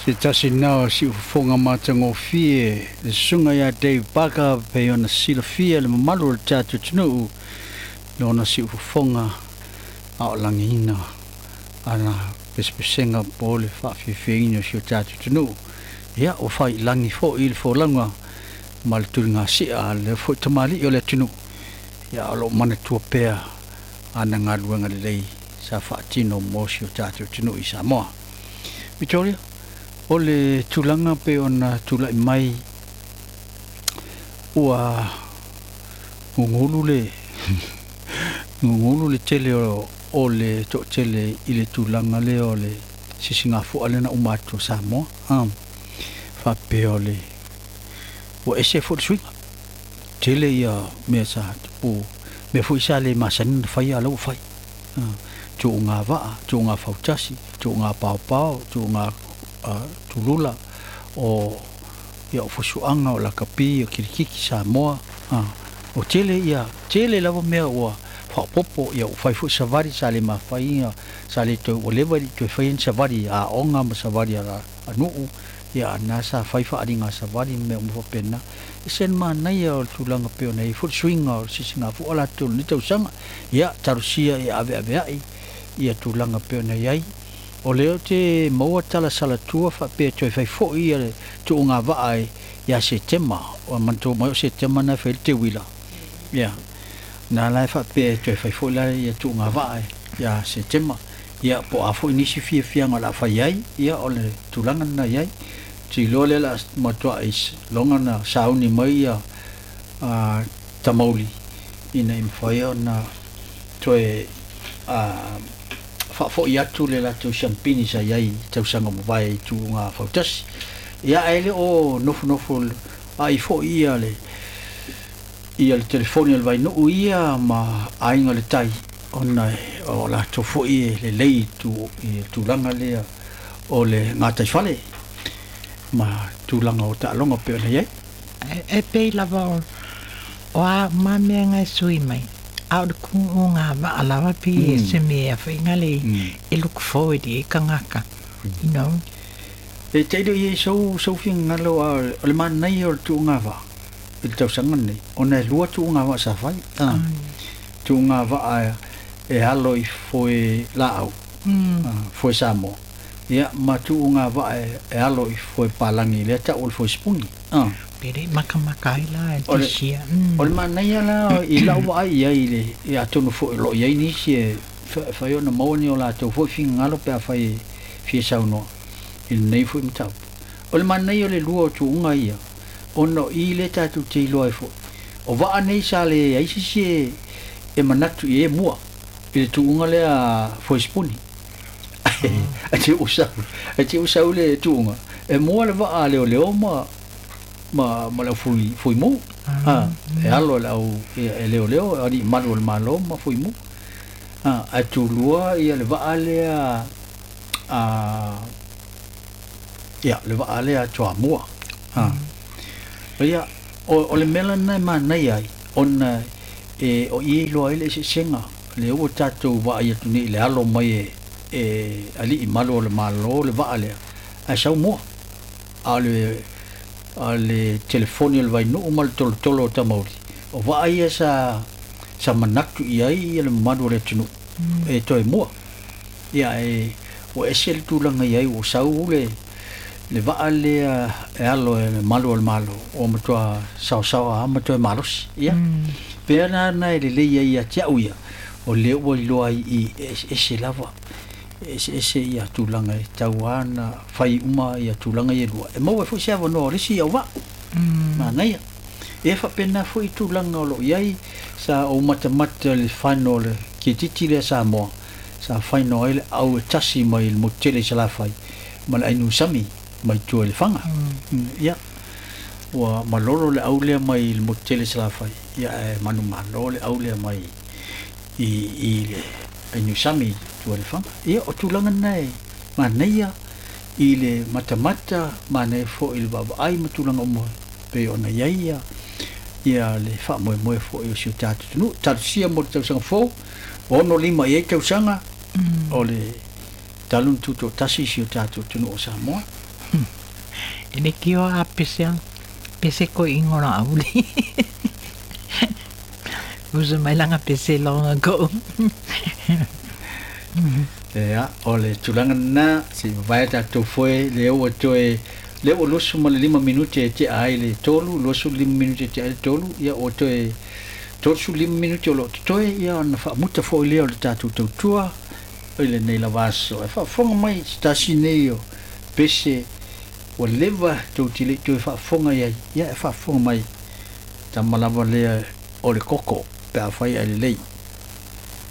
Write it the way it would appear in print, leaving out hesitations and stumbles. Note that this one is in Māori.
Se tasi nao si ufonga matango fie le sunga ya Dave Baka pe ona sila fie le mamalu le tatu tunu le ona si ufonga a langina ana pespesenga pole fa fie si tatu tunu ya o fai langi fo il fo langa mal tulinga si a le fo tamali o le tunu ya lo mana tua pea ana ngaluanga le lei sa fa tino mo si tatu tunu i Samoa Victoria o le tulanga pe ona tulai mai ua ngulu le tele o le to tele i le tulanga le o le sisinga fu ale na umatu Samoa fa pe o le o ese fu swing tele ia me sa o me fu isa le masan fai ala fai tu nga va tu nga fautasi tu nga pau tu nga tulula o ia fusuanga o la kapi o kirikiki Samoa o tele lava mea ua whapopo ia o fai fu savari sa le mawhai sa le to o levari to fai savari a onga ma savari a nuu ia nasa fai whaaringa savari mea umwhapena isen ma nei o tulanga peo nei fu swinga o sisinga fu ala tu ni tausanga ia tarusia ia ave ai ia tulanga peo nei ai o leo te maua tala sala tua fa pe toi fai fo ia le tu nga vai ya se tema o manto mo se tema na fe te wila ya na la fa pe toi fai fo la ia tu nga vai ya se tema ia po a fo inisi fia ngala fa yai ia o le tulanga na yai ti lo le la matua is longa na sauni mai ia tamauli ina imfoia na toi fa fo ia tu le la tu champini sa yai tu sanga vai tu nga fautas ia ele o nofu ai fo ia le telefoni vai no ia ma ainga le tai ona o la tu fo ia le lei tu langa le o le ngata fale ma tu langa o ta longa pe le e pe lava o a mame nga sui mai au de kunga va ala pi se me a finale e look forward e kangaka you know e te do ye so fin ngalo o man nei o tu nga va il tau sangan nei ona lua tu nga va sa fai tu nga va e aloi foi lao foi Samoa ia ma tu nga va e aloi foi palangi le ta ul foi spungi pere makamaka ila e tisia o le mana ia la i lau wa ia ile ia tonu fo lo ia ni si fa yo na mo ni ola to fo fin ngalo pe fa i fi sa no il nei fo mta o le mana ia le luo tu unga ia ono i le ta tu te lo fo o va nei sa le ai si e manatu e mua il tu unga le a fo spuni a ti usa le tu unga e mua le va le o ma la fui mo e alo la e leo ari malo ma fui mo a tu lua ia le va ale ia le va ale a tua mo ia o le mela na ma nei ai on e o i lo ile se senga le o tatu va ia tu ni le alo mai e ali malo le va ale a sa mo ale telefoni le vai no mal tolo tamauri o vai sa manatu ia le madu le tunu e toi mo ia e o esel tu langa ia o sau le va ale e alo e malo o matua sao a matua malos ia pena na le ia tia uia o le o lo ai ese lava ese ia tulanga e tauana fai uma ia tulanga ia lua e mau e fo sia no risi au va manai e fa pena fo i tulanga o lo iai sa o mata le final ki titi le Samoa sa final au tasi mai il motele sala fai mal ai nu sami mai tu le fanga ia wa malolo le au le mai il motele sala fai ia manu malolo le au le mai i le ai nu sami tu le fanga ia o tulanga nei manea i le mata mane fo il baba ai matulanga mo pe ona ia le fa mo fo i si tatu nu tarsia mo tau sanga fo ono lima ia tau sanga o le talun tuto tasi si tatu tunu o Samoa Ene kio a pese ko ingora auli. Usa mai langa pese longa ko. Ya, ole tulanga na si vai ta to foi le o toe le o losu ma le 5 minuti te ai le tolu losu 5 minuti te ai tolu ia o toe tosu 5 minuti o lo toe ia na fa muta foi le o tatu tua ele nei la vaso e fa fonga mai sta sineo pese o leva to tili to fa fonga ia fa fonga mai ta malava le o le koko pe a fai ale lei